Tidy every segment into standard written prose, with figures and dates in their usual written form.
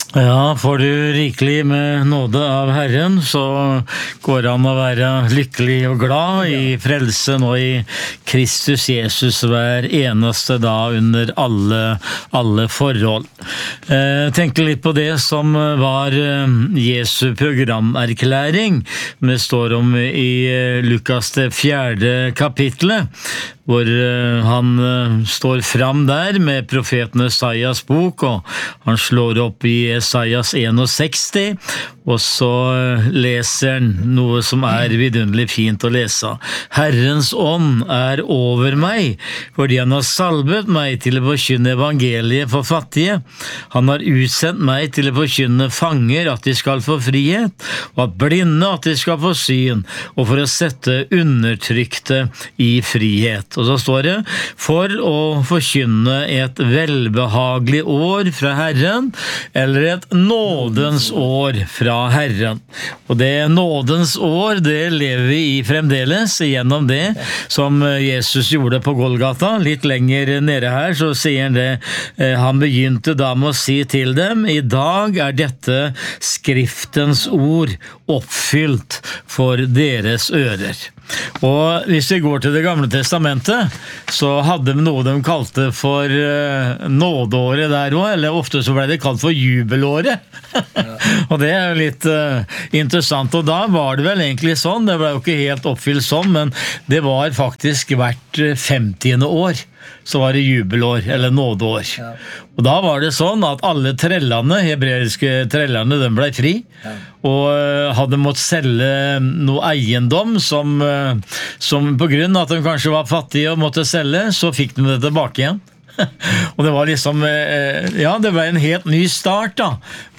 Ja, får du rikelig med nåde av Herren, så går det an å være lykkelig og glad i frelsen og i Kristus Jesus hver eneste dag under alle forhold. Tenkte litt på det som var Jesu programerklæring, det står om i Lukas det 4. kapitlet, hvor han står fram der med profeten Esaias bok, og han slår opp i Esaias 61, og så leser han noe som vidunderlig fint å lese. Herrens ånd over meg, fordi han har salvet meg til å forkynne evangeliet for fattige. Han har utsendt meg til å forkynne fanger at de skal få frihet, og at blinde at de skal få syn, og for å sette undertrykte i frihet. Og så står det, for å forkynne et velbehagelig år fra Herren, eller et nådens år fra Herren. Og det nådens år, det lever vi i fremdeles, gjennom det som Jesus gjorde på Golgata. Litt lenger nede her så sier han det, han begynte da med å si til dem, i dag dette skriftens ord oppfylt for deres ører. Og hvis vi går til Det gamle testamentet, så hadde de noe de kalte for nådeåret der også, eller ofte så ble det kalt for jubelåret. Og det jo litt interessant, og da var det vel egentlig sånn, det ble jo ikke helt oppfylt sånn, men det var faktisk hvert 50. år. Så var det jubelår, eller nådeår. Og da var det sånn at alle trellene, hebreiske trellene, de ble fri, og hadde måttet selge noe eiendom som på grunn av at de kanskje var fattige og måtte selge, så fikk de det tilbake igjen. Og det var liksom, ja, det ble en helt ny start da,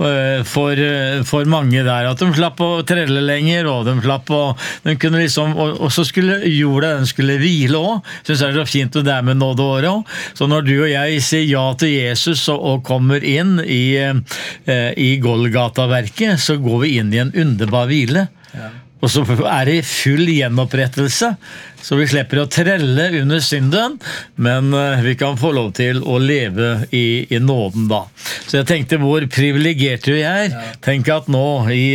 for mange der, at de slapp å trelle lenger, og de slapp å, de kunne liksom, og så skulle jorda, den skulle hvile også, synes jeg det så fint det med nådeåret også. Så når du og jeg sier ja til Jesus og kommer inn i Golgata-verket, så går vi inn i en underbar hvile. Og så det full gjenopprettelse, så vi slipper å trelle under synden, men vi kan få lov til å leve i nåden da. Så jeg tenkte hvor privilegerte vi Tenk at nå i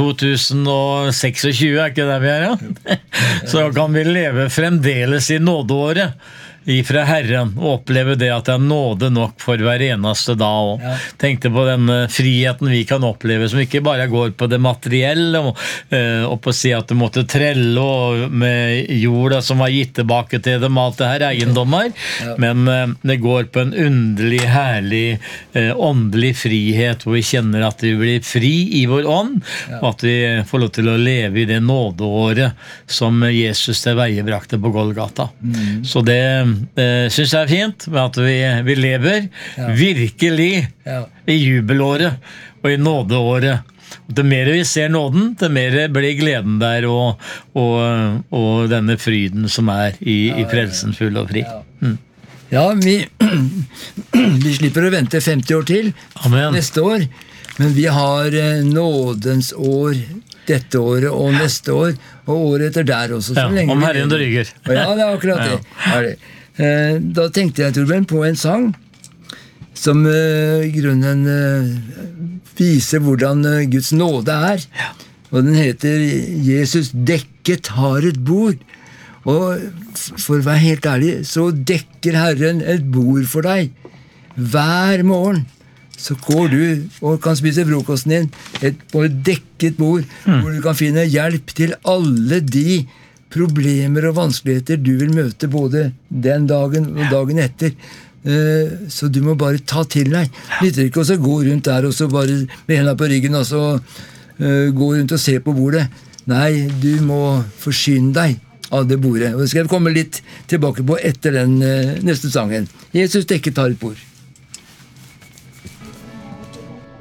2026, ikke det vi ja? Så kan vi leve fremdeles i nådeåret ifra Herren, og oppleve det at det nåde nok for hver eneste dag. Og tenkte på den friheten vi kan oppleve, som ikke bare går på det materielle, og på å si at du måtte trelle og med jorda som var gitt tilbake til dem, alt det her eiendommer, men det går på en underlig, herlig, åndelig frihet, hvor vi kjenner at vi blir fri i vår ånd, og at vi får lov til å leve i det nådeåret som Jesus til veie brakte på Golgata. Så det synes jeg fint med at vi lever virkelig i jubelåret og i nådeåret. Og det mer vi ser nåden, det mer blir gleden der og denne fryden som i frelsen full og fri. Ja, vi slipper å vente 50 år til neste år, men vi har nådens år dette året og neste år og året etter der også. Så lenge om Herren dryger. Ja, det akkurat det. Da tenkte jeg, Torbjørn, på en sang som i grunnen viser hvordan Guds nåde og den heter Jesus dekket har et bord, og for å være helt ærlig så dekker Herren et bord for deg hver morgen. Så går du og kan spise frokosten din på et dekket bord, hvor du kan finne hjelp til alle de problemer og vanskeligheter du vil møte både den dagen og dagen etter. Så du må bare ta til deg. Lytter ikke å gå rundt der og så bare med hendene på ryggen og så gå rundt og se på bordet. Nei, du må forsyne deg av det bordet. Og det skal jeg komme litt tilbake på etter den neste sangen. Jesus dekket har et bord.